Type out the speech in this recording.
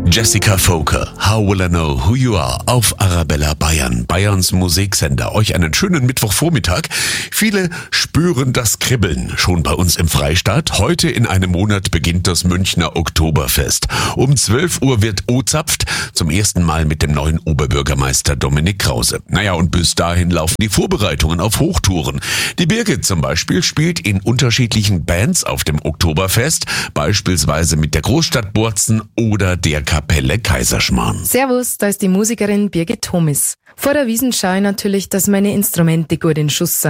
Jessica Foker, How Will I Know Who You Are auf Arabella Bayern, Bayerns Musiksender. Euch einen schönen Mittwochvormittag. Viele spüren das Kribbeln schon bei uns im Freistaat. Heute in einem Monat beginnt das Münchner Oktoberfest. Um 12 Uhr wird O-zapft, zum ersten Mal mit dem neuen Oberbürgermeister Dominik Krause. Naja, und bis dahin laufen die Vorbereitungen auf Hochtouren. Die Birgit zum Beispiel spielt in unterschiedlichen Bands auf dem Oktoberfest, beispielsweise mit der Großstadt Bozen oder der Kapelle Kaiserschmarrn. Servus, da ist die Musikerin Birgit Thomis. Vor der Wiesn schaue ich natürlich, dass meine Instrumente gut in Schuss sind.